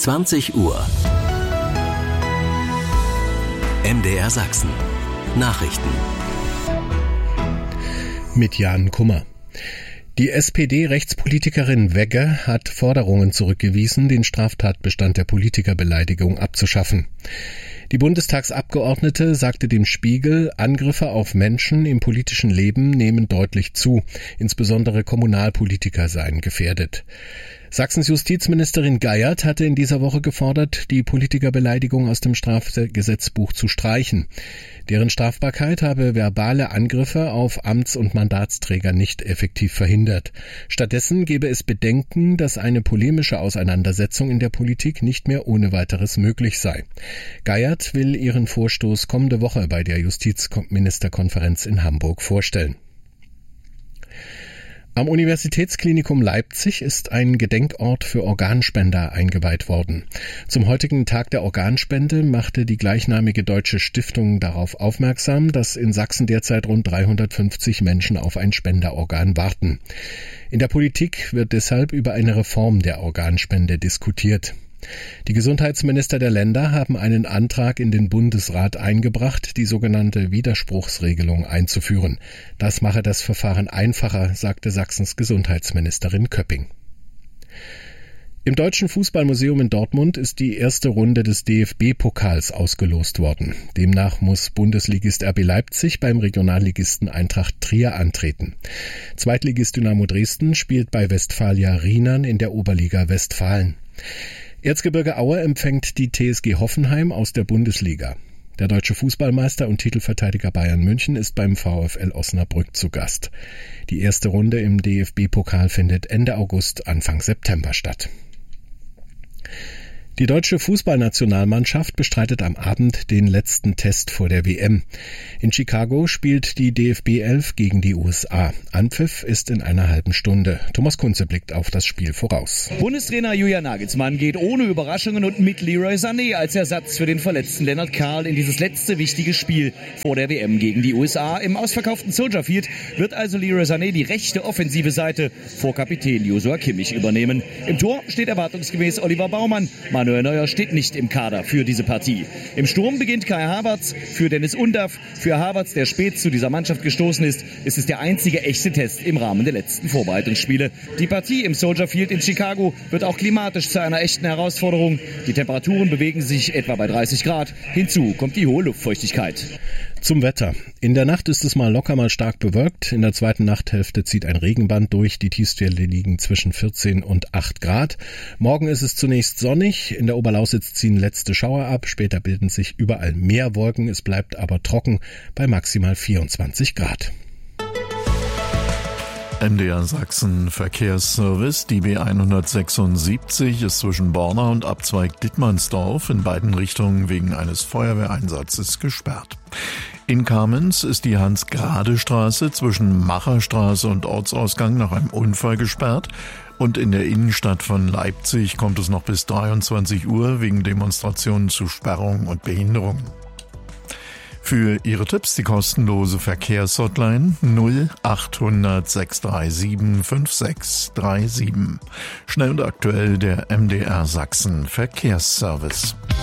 20 Uhr. MDR Sachsen. Nachrichten. Mit Jan Kummer. Die SPD-Rechtspolitikerin Wegge hat Forderungen zurückgewiesen, den Straftatbestand der Politikerbeleidigung abzuschaffen. Die Bundestagsabgeordnete sagte dem Spiegel, Angriffe auf Menschen im politischen Leben nehmen deutlich zu. Insbesondere Kommunalpolitiker seien gefährdet. Sachsens Justizministerin Geiert hatte in dieser Woche gefordert, die Politikerbeleidigung aus dem Strafgesetzbuch zu streichen. Deren Strafbarkeit habe verbale Angriffe auf Amts- und Mandatsträger nicht effektiv verhindert. Stattdessen gebe es Bedenken, dass eine polemische Auseinandersetzung in der Politik nicht mehr ohne weiteres möglich sei. Geiert will ihren Vorstoß kommende Woche bei der Justizministerkonferenz in Hamburg vorstellen. Am Universitätsklinikum Leipzig ist ein Gedenkort für Organspender eingeweiht worden. Zum heutigen Tag der Organspende machte die gleichnamige Deutsche Stiftung darauf aufmerksam, dass in Sachsen derzeit rund 350 Menschen auf ein Spenderorgan warten. In der Politik wird deshalb über eine Reform der Organspende diskutiert. Die Gesundheitsminister der Länder haben einen Antrag in den Bundesrat eingebracht, die sogenannte Widerspruchsregelung einzuführen. Das mache das Verfahren einfacher, sagte Sachsens Gesundheitsministerin Köpping. Im Deutschen Fußballmuseum in Dortmund ist die erste Runde des DFB-Pokals ausgelost worden. Demnach muss Bundesligist RB Leipzig beim Regionalligisten Eintracht Trier antreten. Zweitligist Dynamo Dresden spielt bei Westfalia Rheinern in der Oberliga Westfalen. Erzgebirge Aue empfängt die TSG Hoffenheim aus der Bundesliga. Der deutsche Fußballmeister und Titelverteidiger Bayern München ist beim VfL Osnabrück zu Gast. Die erste Runde im DFB-Pokal findet Ende August, Anfang September statt. Die deutsche Fußballnationalmannschaft bestreitet am Abend den letzten Test vor der WM. In Chicago spielt die DFB 11 gegen die USA. Anpfiff ist in einer halben Stunde. Thomas Kunze blickt auf das Spiel voraus. Bundestrainer Julian Nagelsmann geht ohne Überraschungen und mit Leroy Sané als Ersatz für den verletzten Lennart Karl in dieses letzte wichtige Spiel vor der WM gegen die USA. Im ausverkauften Soldier Field wird also Leroy Sané die rechte offensive Seite vor Kapitän Joshua Kimmich übernehmen. Im Tor steht erwartungsgemäß Oliver Baumann. Manuel Neuer steht nicht im Kader für diese Partie. Im Sturm beginnt Kai Havertz für Dennis Undaff. Für Havertz, der spät zu dieser Mannschaft gestoßen ist es der einzige echte Test im Rahmen der letzten Vorbereitungsspiele. Die Partie im Soldier Field in Chicago wird auch klimatisch zu einer echten Herausforderung. Die Temperaturen bewegen sich etwa bei 30 Grad. Hinzu kommt die hohe Luftfeuchtigkeit. Zum Wetter. In der Nacht ist es mal locker, mal stark bewölkt. In der zweiten Nachthälfte zieht ein Regenband durch. Die Tiefstwerte liegen zwischen 14 und 8 Grad. Morgen ist es zunächst sonnig. In der Oberlausitz ziehen letzte Schauer ab. Später bilden sich überall mehr Wolken. Es bleibt aber trocken bei maximal 24 Grad. MDR Sachsen Verkehrsservice. Die B176 ist zwischen Borna und Abzweig Dittmannsdorf in beiden Richtungen wegen eines Feuerwehreinsatzes gesperrt. In Kamenz ist die Hans-Grade-Straße zwischen Macherstraße und Ortsausgang nach einem Unfall gesperrt. Und in der Innenstadt von Leipzig kommt es noch bis 23 Uhr wegen Demonstrationen zu Sperrung und Behinderungen. Für Ihre Tipps die kostenlose Verkehrshotline 0800 637 5637. Schnell und aktuell der MDR Sachsen Verkehrsservice.